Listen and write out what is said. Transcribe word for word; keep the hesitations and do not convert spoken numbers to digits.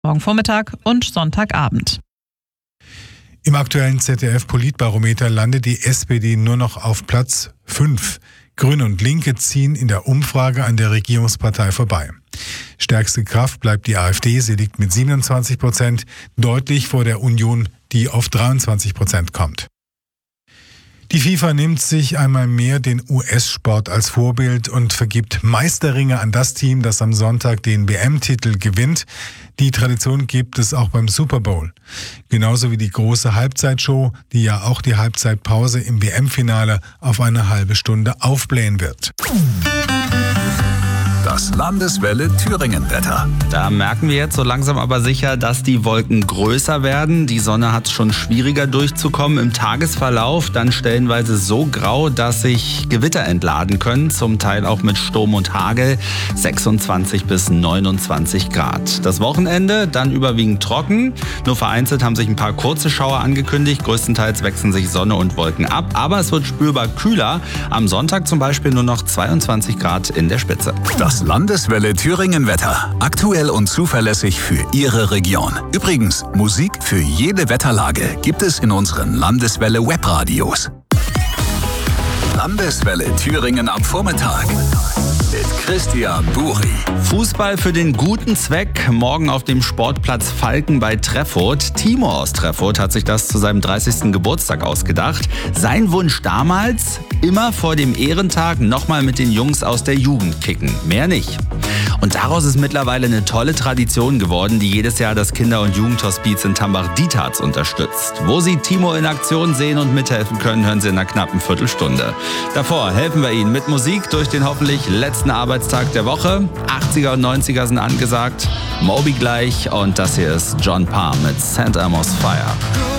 morgen Vormittag und Sonntagabend. Im aktuellen Z D F-Politbarometer landet die S P D nur noch auf Platz fünf. Grüne und Linke ziehen in der Umfrage an der Regierungspartei vorbei. Stärkste Kraft bleibt die AfD, sie liegt mit siebenundzwanzig Prozent, deutlich vor der Union, die auf dreiundzwanzig Prozent kommt. Die FIFA nimmt sich einmal mehr den U S-Sport als Vorbild und vergibt Meisterringe an das Team, das am Sonntag den W M-Titel gewinnt. Die Tradition gibt es auch beim Super Bowl. Genauso wie die große Halbzeitshow, die ja auch die Halbzeitpause im W M-Finale auf eine halbe Stunde aufblähen wird. Das Landeswelle Thüringen-Wetter. Da merken wir jetzt so langsam aber sicher, dass die Wolken größer werden. Die Sonne hat es schon schwieriger durchzukommen im Tagesverlauf. Dann stellenweise so grau, dass sich Gewitter entladen können. Zum Teil auch mit Sturm und Hagel. sechsundzwanzig bis neunundzwanzig Grad. Das Wochenende dann überwiegend trocken. Nur vereinzelt haben sich ein paar kurze Schauer angekündigt. Größtenteils wechseln sich Sonne und Wolken ab. Aber es wird spürbar kühler. Am Sonntag zum Beispiel nur noch zweiundzwanzig Grad in der Spitze. Das Landeswelle Thüringen-Wetter. Aktuell und zuverlässig für Ihre Region. Übrigens, Musik für jede Wetterlage gibt es in unseren Landeswelle Webradios. Landeswelle Thüringen am Vormittag. Mit Christian Buri. Fußball für den guten Zweck. Morgen auf dem Sportplatz Falken bei Treffurt. Timo aus Treffurt hat sich das zu seinem dreißigsten Geburtstag ausgedacht. Sein Wunsch damals, immer vor dem Ehrentag nochmal mit den Jungs aus der Jugend kicken. Mehr nicht. Und daraus ist mittlerweile eine tolle Tradition geworden, die jedes Jahr das Kinder- und Jugendhospiz in Tambach-Dietharz unterstützt. Wo Sie Timo in Aktion sehen und mithelfen können, hören Sie in einer knappen Viertelstunde. Davor helfen wir Ihnen mit Musik durch den hoffentlich letzten Arbeitstag der Woche. achtziger und neunziger sind angesagt. Moby gleich und das hier ist John Parr mit Saint Amos Fire.